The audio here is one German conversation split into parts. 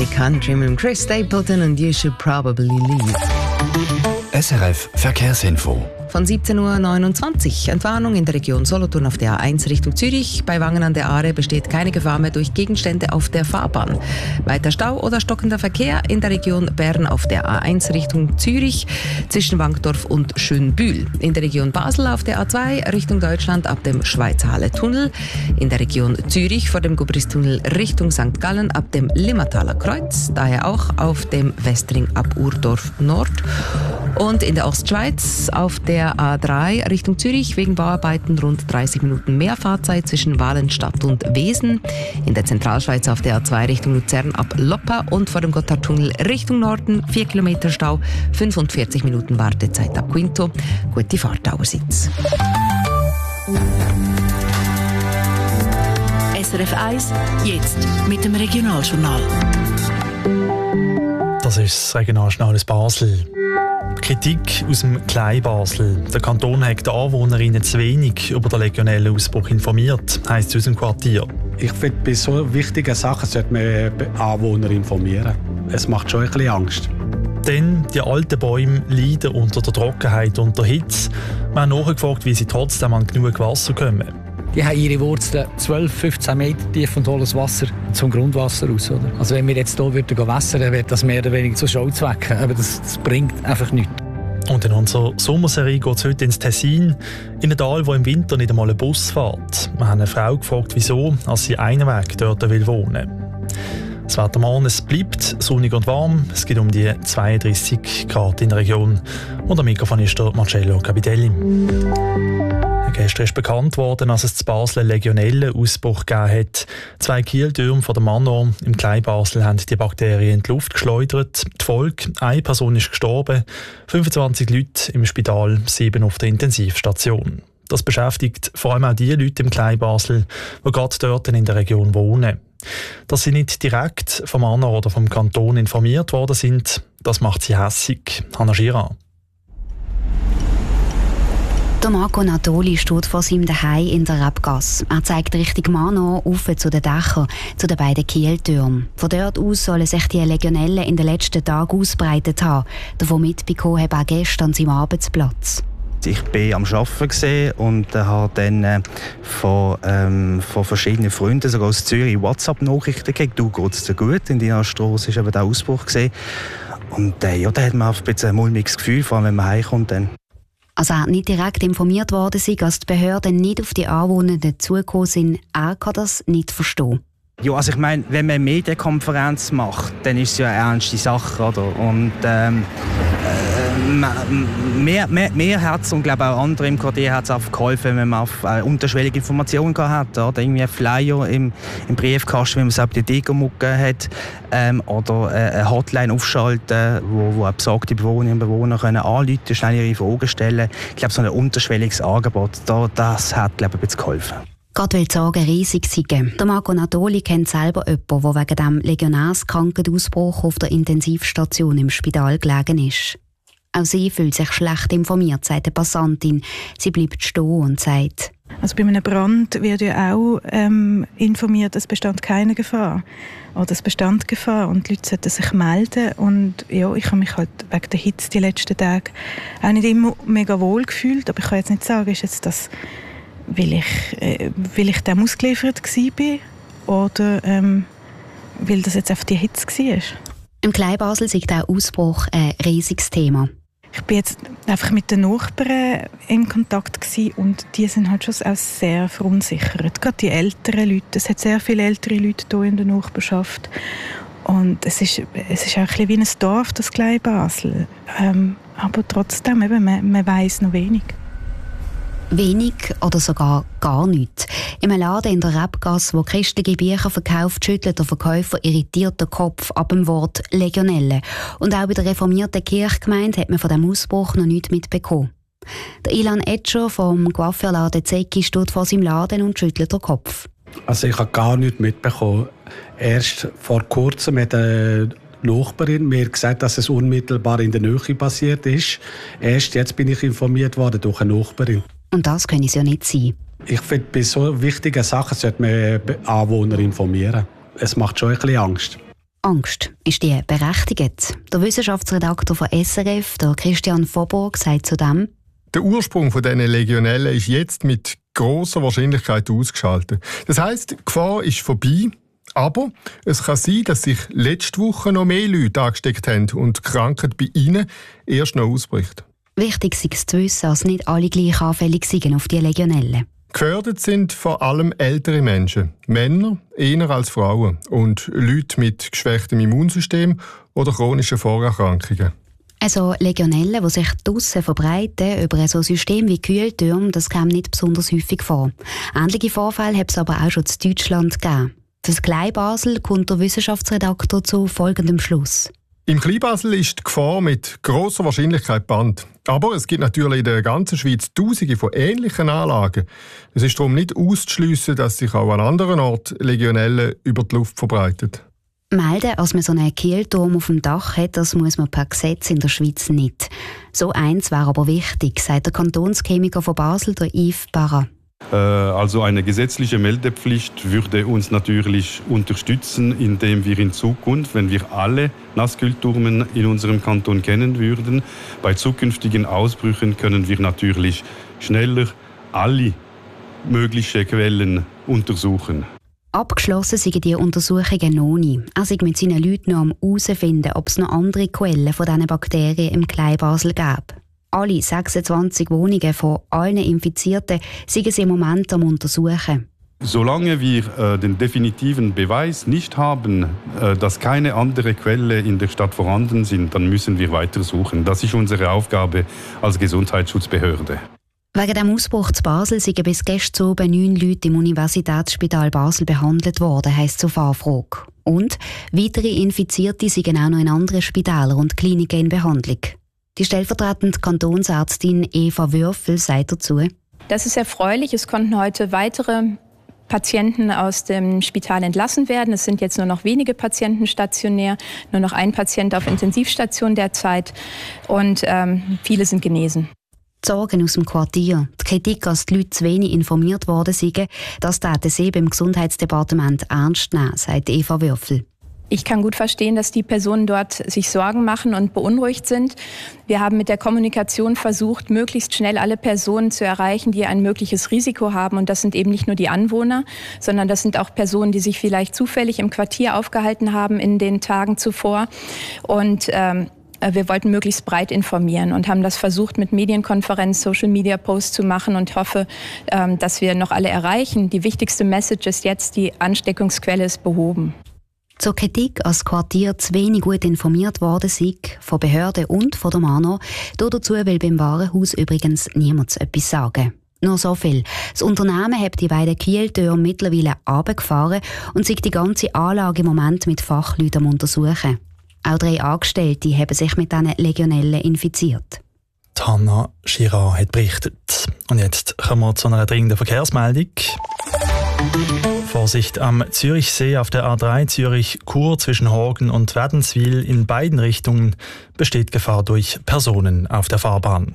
Any Country mit Chris Stapleton und You Should Probably Leave. SRF Verkehrsinfo. Von 17.29 Uhr. Entwarnung in der Region Solothurn auf der A1 Richtung Zürich. Bei Wangen an der Aare besteht keine Gefahr mehr durch Gegenstände auf der Fahrbahn. Weiter Stau oder stockender Verkehr in der Region Bern auf der A1 Richtung Zürich zwischen Wankdorf und Schönbühl. In der Region Basel auf der A2 Richtung Deutschland ab dem Schweizhalle-Tunnel. In der Region Zürich vor dem Gubristunnel Richtung St. Gallen ab dem Limmertaler Kreuz. Daher auch auf dem Westring ab Urdorf Nord. Und in der Ostschweiz auf der A3 Richtung Zürich wegen Bauarbeiten rund 30 Minuten mehr Fahrzeit zwischen Walenstadt und Wesen. In der Zentralschweiz auf der A2 Richtung Luzern ab Loppa und vor dem Gotthardtunnel Richtung Norden 4 Kilometer Stau, 45 Minuten Wartezeit ab Quinto. Gute Fahrt allerseits. SRF 1, jetzt mit dem Regionaljournal. Das ist das Regionaljournal aus Basel. Kritik aus dem Kleinbasel. Der Kanton hat die Anwohnerinnen zu wenig über den Legionellenausbruch informiert, heisst es aus dem Quartier. Ich finde, bei so wichtigen Sachen sollte man Anwohner informieren. Es macht schon ein bisschen Angst. Denn die alten Bäume leiden unter der Trockenheit und der Hitze. Wir haben nachgefragt, wie sie trotzdem an genug Wasser kommen. Die haben ihre Wurzeln 12-15 Meter tief und holen das Wasser zum Grundwasser raus. Oder? Also wenn wir jetzt hier wässern würden, wäre das mehr oder weniger zu Schauzwecken. Aber das bringt einfach nichts. Und in unserer Sommerserie geht es heute ins Tessin, in ein Tal, wo im Winter nicht einmal ein Bus fährt. Wir haben eine Frau gefragt, wieso, als sie einen Weg dort wohnen will. Das Wetter morgen, es bleibt sonnig und warm. Es geht um die 32 Grad in der Region. Und am Mikrofon ist der Marcello Capitelli. Gestern ist bekannt worden, dass es zu Basel einen Legionellenausbruch gegeben hat. 2 Kieltürme von der Manor im Kleinbasel haben die Bakterien in die Luft geschleudert. Die Folge: eine Person ist gestorben, 25 Leute im Spital, 7 auf der Intensivstation. Das beschäftigt vor allem auch die Leute im Kleinbasel, die gerade dort in der Region wohnen. Dass sie nicht direkt vom Manor oder vom Kanton informiert worden sind, das macht sie hässig. Hanna Schira. Der Marco Natoli steht vor seinem Zuhause in der Rebgasse. Er zeigt Richtung Manor auf zu den Dächern, zu den beiden Kieltürmen. Von dort aus sollen sich die Legionellen in den letzten Tagen ausbreitet haben. Davon mitbekommen habe auch gestern seinem Arbeitsplatz. Ich war am Arbeiten und habe dann von verschiedenen Freunden, sogar aus Zürich, WhatsApp-Nachrichten gekriegt. «Du, geht's dir gut?» In deiner Strasse war eben der Ausbruch. Und da hat man ein bisschen ein mulmiges Gefühl, vor allem wenn man heimkommt. Dann. Also er nicht direkt informiert worden sei, als die Behörden nicht auf die Anwohner zugekommen sind, er kann das nicht verstehen. Ja, also ich meine, wenn man eine Medienkonferenz macht, dann ist es ja eine ernste Sache, oder? Und mir hat es und glaube auch andere im Quartier hat es auch geholfen, wenn man auf unterschwellige Informationen gehabt hat, oder irgendwie einen Flyer im Briefkasten, wie man es auf die Deko-Mucke hat, oder eine Hotline aufschalten, wo besorgte Bewohnerinnen und Bewohner können anrufen, schnell ihre Fragen stellen. Ich glaube, so ein unterschwelliges Angebot, das hat, glaube ich, ein bisschen geholfen. Gerade weil die Sorgen riesig sind. Der Marco Natoli kennt selber jemanden, der wegen dem Legionärskrankenausbruch auf der Intensivstation im Spital gelegen ist. Auch sie fühlt sich schlecht informiert, sagt die Passantin. Sie bleibt stehen und sagt: Also bei einem Brand wird ja auch informiert, es bestand keine Gefahr. Oder es bestand Gefahr und die Leute sollten sich melden. Und ja, ich habe mich halt wegen der Hitze die letzten Tage auch nicht immer mega wohl gefühlt. Aber ich kann jetzt nicht sagen, ist jetzt das, weil ich dem ausgeliefert war oder weil das jetzt einfach die Hitze war. Im Kleinbasel ist der Ausbruch ein riesiges Thema. Ich war jetzt einfach mit den Nachbarn in Kontakt und die sind halt schon auch sehr verunsichert. Gerade die älteren Leute. Es hat sehr viele ältere Leute hier in der Nachbarschaft. Und es ist auch ein bisschen wie ein Dorf, das Kleinbasel. Aber trotzdem, eben, man weiss noch wenig. Wenig oder sogar gar nichts. Im Laden in der Rebgasse, wo christliche Bücher verkauft, schüttelt der Verkäufer irritiert den Kopf ab dem Wort Legionelle. Und auch bei der reformierten Kirchgemeinde hat man von diesem Ausbruch noch nichts mitbekommen. Der Ilan Etscher vom Coiffeurladen Zecki steht vor seinem Laden und schüttelt den Kopf. Also ich habe gar nichts mitbekommen. Erst vor kurzem hat eine Nachbarin mir gesagt, dass es unmittelbar in der Nähe passiert ist. Erst jetzt bin ich informiert worden durch eine Nachbarin. Und das kann es ja nicht sein. Ich finde, bei so wichtigen Sachen sollte man Anwohner informieren. Es macht schon ein bisschen Angst. Angst, ist die berechtigt? Der Wissenschaftsredakteur von SRF, der Christian Voborg, sagt zu dem: Der Ursprung dieser Legionellen ist jetzt mit grosser Wahrscheinlichkeit ausgeschaltet. Das heisst, die Gefahr ist vorbei, aber es kann sein, dass sich letzte Woche noch mehr Leute angesteckt haben und die Krankheit bei ihnen erst noch ausbricht. Wichtig ist es zu wissen, dass nicht alle gleich anfällig sind auf die Legionellen. Gefährdet sind vor allem ältere Menschen, Männer eher als Frauen und Leute mit geschwächtem Immunsystem oder chronischen Vorerkrankungen. Also Legionellen, die sich draussen verbreiten über so ein System wie Kühltürme, das kam nicht besonders häufig vor. Ähnliche Vorfälle hat es aber auch schon in Deutschland gegeben. Für das Kleinbasel kommt der Wissenschaftsredakteur zu folgendem Schluss. Im Kleinbasel ist die Gefahr mit grosser Wahrscheinlichkeit bekannt. Aber es gibt natürlich in der ganzen Schweiz Tausende von ähnlichen Anlagen. Es ist darum nicht auszuschliessen, dass sich auch an anderen Orten Legionellen über die Luft verbreiten. Melden, dass man so einen Kielturm auf dem Dach hat, das muss man per Gesetz in der Schweiz nicht. So eins wäre aber wichtig, sagt der Kantonschemiker von Basel, der Yves Barra. Also eine gesetzliche Meldepflicht würde uns natürlich unterstützen, indem wir in Zukunft, wenn wir alle Nasskühlturmen in unserem Kanton kennen würden, bei zukünftigen Ausbrüchen können wir natürlich schneller alle möglichen Quellen untersuchen. Abgeschlossen sind die Untersuchungen noch nicht. Er sei mit seinen Leuten noch am herausfinden, ob es noch andere Quellen von diesen Bakterien im Kleinbasel gäbe. Alle 26 Wohnungen von allen Infizierten sind sie im Moment am Untersuchen. Solange wir den definitiven Beweis nicht haben, dass keine andere Quelle in der Stadt vorhanden sind, dann müssen wir weitersuchen. Das ist unsere Aufgabe als Gesundheitsschutzbehörde. Wegen dem Ausbruch zu Basel sind bis gestern oben 9 Leute im Universitätsspital Basel behandelt worden, heisst es auf Anfrage. Und weitere Infizierte sind auch noch in anderen Spitälern und Kliniken in Behandlung. Die stellvertretende Kantonsärztin Eva Würfel sagt dazu: Das ist erfreulich. Es konnten heute weitere Patienten aus dem Spital entlassen werden. Es sind jetzt nur noch wenige Patienten stationär, nur noch ein Patient auf Intensivstation derzeit und viele sind genesen. Die Sorgen aus dem Quartier, die Kritik, dass die Leute zu wenig informiert worden sind, das täten sie beim Gesundheitsdepartement ernst nehmen, sagt Eva Würfel. Ich kann gut verstehen, dass die Personen dort sich Sorgen machen und beunruhigt sind. Wir haben mit der Kommunikation versucht, möglichst schnell alle Personen zu erreichen, die ein mögliches Risiko haben. Und das sind eben nicht nur die Anwohner, sondern das sind auch Personen, die sich vielleicht zufällig im Quartier aufgehalten haben in den Tagen zuvor. Und wir wollten möglichst breit informieren und haben das versucht, mit Medienkonferenz, Social-Media-Posts zu machen und hoffe, dass wir noch alle erreichen. Die wichtigste Message ist jetzt, die Ansteckungsquelle ist behoben. Zur Kritik, als das Quartier zu wenig gut informiert worden sei, von Behörden und von der Mano, dazu will beim Warenhaus übrigens niemand etwas sagen. Nur so viel. Das Unternehmen hat die beiden Kieltürme mittlerweile runtergefahren und sich die ganze Anlage im Moment mit Fachleuten am Untersuchen. Auch 3 Angestellte haben sich mit diesen Legionellen infiziert. Hanna Girard hat berichtet. Und jetzt kommen wir zu einer dringenden Verkehrsmeldung. Vorsicht am Zürichsee auf der A3 Zürich-Chur zwischen Horgen und Wädenswil. In beiden Richtungen besteht Gefahr durch Personen auf der Fahrbahn.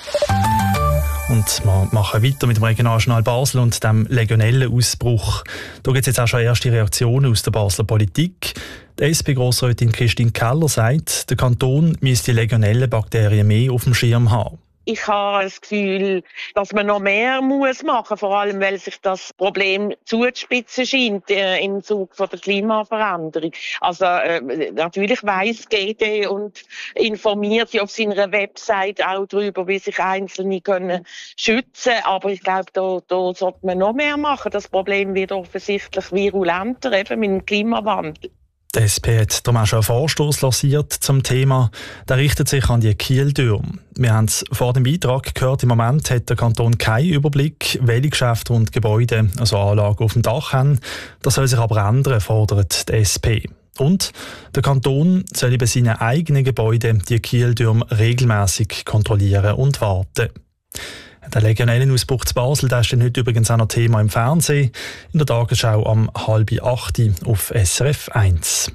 Und wir machen weiter mit dem Regionaljournal Basel und dem Legionellenausbruch. Da gibt es jetzt auch schon erste Reaktionen aus der Basler Politik. Die SP-Grossrätin Christine Keller sagt, der Kanton müsste die Legionellenbakterien mehr auf dem Schirm haben. Ich habe das Gefühl, dass man noch mehr machen muss, vor allem weil sich das Problem zuzuspitzen scheint im Zuge der Klimaveränderung. Also natürlich weiss GD und informiert sie auf seiner Website auch darüber, wie sich Einzelne können schützen können. Aber ich glaube, da sollte man noch mehr machen. Das Problem wird offensichtlich virulenter, eben mit dem Klimawandel. Die SP hat darum auch schon einen Vorstoss lanciert zum Thema. Der richtet sich an die Kieltürme. Wir haben es vor dem Beitrag gehört, im Moment hat der Kanton keinen Überblick, welche Geschäfte und Gebäude, also Anlagen auf dem Dach haben. Das soll sich aber ändern, fordert die SP. Und der Kanton soll bei seinen eigenen Gebäuden die Kieltürme regelmäßig kontrollieren und warten. Der Legionellenausbruch zu Basel, der ist heute übrigens auch noch Thema im Fernsehen. In der Tagesschau um 7:30 auf SRF 1.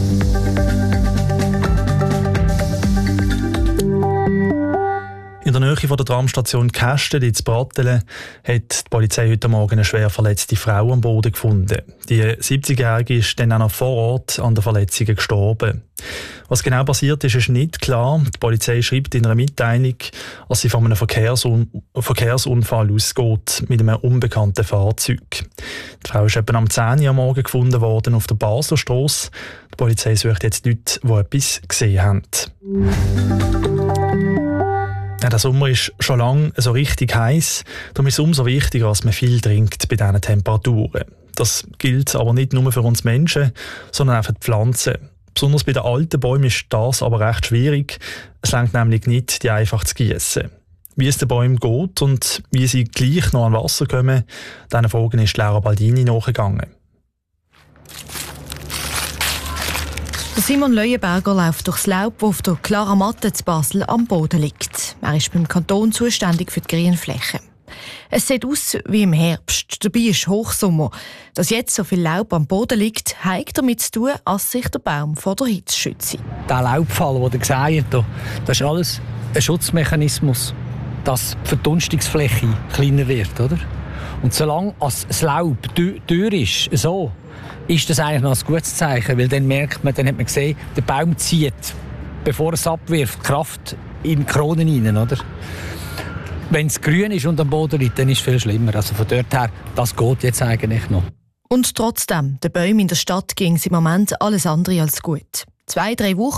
In der Nähe von der Tramstation Kästen in Brattelen hat die Polizei heute Morgen eine schwer verletzte Frau am Boden gefunden. Die 70-Jährige ist dann auch noch vor Ort an den Verletzungen gestorben. Was genau passiert ist, ist nicht klar. Die Polizei schreibt in einer Mitteilung, dass sie von einem Verkehrsunfall ausgeht mit einem unbekannten Fahrzeug. Die Frau ist etwa am 10 Uhr am Morgen gefunden worden auf der Basler Strasse. Die Polizei sucht jetzt Leute, die etwas gesehen haben. Ja, der Sommer ist schon lange so richtig heiß. Darum ist es umso wichtiger, dass man viel trinkt bei diesen Temperaturen. Das gilt aber nicht nur für uns Menschen, sondern auch für die Pflanzen. Besonders bei den alten Bäumen ist das aber recht schwierig. Es reicht nämlich nicht, die einfach zu gießen. Wie es den Bäumen geht und wie sie gleich noch an Wasser kommen, diesen Fragen ist Laura Baldini nachgegangen. Simon Leuenberger läuft durchs Laub, das auf der Clara Matte zu Basel am Boden liegt. Er ist beim Kanton zuständig für die Grünflächen. Es sieht aus wie im Herbst, dabei ist Hochsommer. Dass jetzt so viel Laub am Boden liegt, hat damit zu tun, dass sich der Baum vor der Hitze schützt. Der Laubfall, den ihr gesehen habt, das ist alles ein Schutzmechanismus, dass die Verdunstungsfläche kleiner wird. Oder? Und solange das Laub dürr ist, so, ist das eigentlich noch ein gutes Zeichen, weil dann merkt man, dann hat man gesehen, der Baum zieht, bevor er es abwirft, Kraft in die Kronen hinein, oder? Wenn es grün ist und am Boden liegt, dann ist es viel schlimmer. Also von dort her, das geht jetzt eigentlich noch. Und trotzdem, den Bäumen in der Stadt ging es im Moment alles andere als gut. 2-3 Wochen